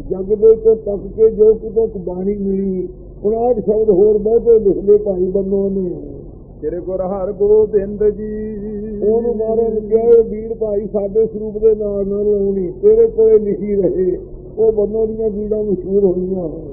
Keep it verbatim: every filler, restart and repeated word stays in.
ਜਗ ਦੇ ਤੋਂ ਤੱਕ ਕੇ ਜੋ ਕਿਤੋਂ ਬਾਣੀ ਮਿਲੀ ਉਨਾਹਠ ਸ਼ਬਦ ਹੋਰ ਬਹੁਤੇ ਲਿਖਦੇ ਭਾਈ ਬੰਨੋ ਨੇ। ਤੇਰੇ ਗੁਰ ਹਰ ਗੋਬਿੰਦ ਜੀ ਉਹਨੂੰ ਮਾਰਨ ਲੱਗਿਆ ਬੀੜ ਭਾਈ ਸਾਡੇ ਸਰੂਪ ਦੇ ਨਾਲ ਨਾਲ ਲਾਉਣੀ ਤੇਰੇ ਕੋਲੇ ਲਿਖੀ ਰਹੇ। ਉਹ ਬੰਨੋ ਦੀਆਂ ਬੀੜਾਂ ਮਸ਼ਹੂਰ ਹੋਈਆਂ।